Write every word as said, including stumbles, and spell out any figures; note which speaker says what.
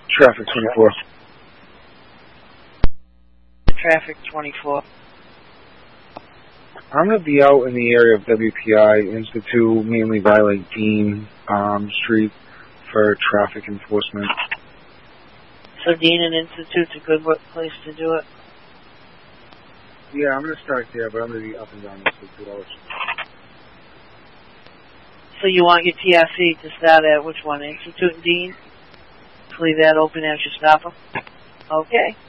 Speaker 1: Traffic twenty-four.
Speaker 2: Traffic twenty-four.
Speaker 1: I'm going to be out in the area of W P I Institute, mainly by like Dean um, Street for traffic enforcement.
Speaker 2: So Dean and Institute's a good place to do it?
Speaker 1: Yeah, I'm going to start there, but I'm going to be up and down Institute also.
Speaker 2: So you want your T R C to start at which one? Institute and Dean? Leave that open as you stop them? Okay.